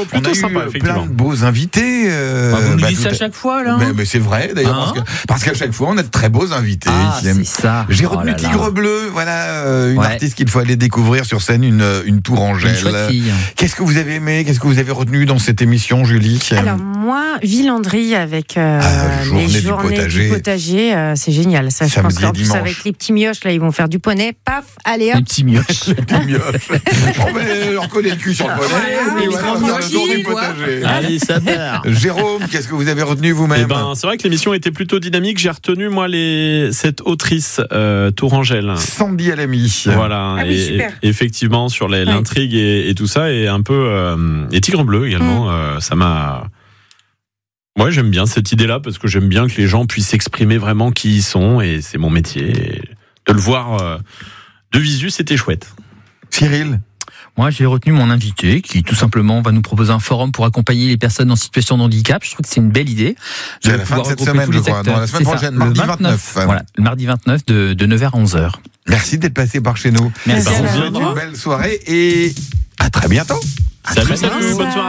plutôt sympa, effectivement. Plein de beaux invités. Vous nous dites ça à chaque fois, là. Mais c'est vrai, d'ailleurs, parce qu'à chaque fois, on a de très beaux invités. C'est ça. J'ai retenu Tigre Bleu, voilà, une artiste qu'il faut aller découvrir sur scène, une Tourangelle. Une chouette fille. Qu'est-ce que vous avez aimé? Qu'est-ce que vous avez retenu dans cette émission, Julie? Alors moi, Villandry avec les journées du potager, c'est génial. Ça, je pense qu'en plus avec les petits mioches, là, ils vont faire du poney. Paf, allez hop. Les petits mioches. On leur coller le cul sur le poney. Et voilà, on a le tour du potager. Allez, ça part. Jérôme, qu'est-ce que vous avez retenu vous-même? C'est vrai que l'émission était plutôt dynamique. J'ai retenu, moi, cette autrice Tourangelle. Sandy Alamy. Voilà. Ah oui, super. Effectivement, sur l'intrigue et tout ça, et un peu. Et Tigre Bleu également, ça m'a. Moi, j'aime bien cette idée-là parce que j'aime bien que les gens puissent exprimer vraiment qui ils sont et c'est mon métier. Et de le voir de visu, c'était chouette. Cyril? Moi, j'ai retenu mon invité qui, tout simplement, va nous proposer un forum pour accompagner les personnes en situation de handicap. Je trouve que c'est une belle idée. C'est à la fin de cette semaine, je crois. Non, la semaine prochaine, mardi 29. Voilà, le mardi 29 de 9h à 11h. Merci d'être passé par chez nous. Merci. Une belle soirée et à très bientôt. Salut, bonne soirée.